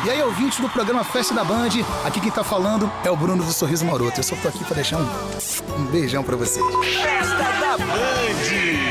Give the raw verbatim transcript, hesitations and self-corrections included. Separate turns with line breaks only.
E aí, ouvintes do programa Festa da Band, aqui quem tá falando é o Bruno do Sorriso Maroto. Eu só tô aqui pra deixar um, um beijão pra vocês.
Festa da Band!